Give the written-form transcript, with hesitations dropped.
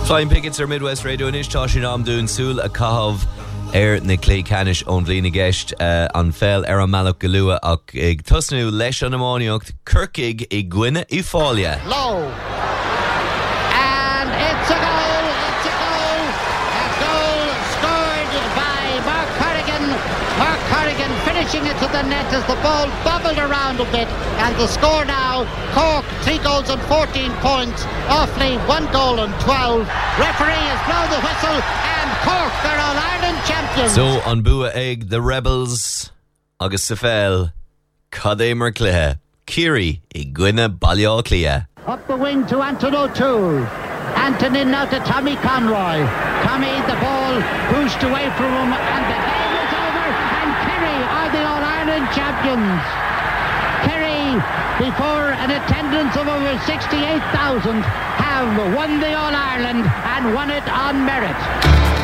Flying Pickets ar Midwest Radio inis tá sin am dún súl a cahabh ar na clé canis ón bhliana gceist an fel ar an mealach go luath ach ag tosnú leis an amóníocht curcaig i gcuine i fáilte. Low. And it's a goal. It's a goal. A goal scored by Mark Corrigan. Mark Corrigan finishing it to the net as the ball bobbled around a bit. And the score now, Cork 3 goals and 14 points. Offaly 1 goal and 12. Referee has blown the whistle and Cork are All-Ireland champions. So an bua ag the Rebels agus sa fel cad é mar cluthe Kiri i gcuine Balliol Clia. Up the wing to Anton O'Toole. Anton in now to Tommy Conroy. Tommy, the ball pushed away from him and the game is over and Kerry are the All-Ireland champions. Kerry, before an attendance of over 68,000, have won the All-Ireland and won it on merit.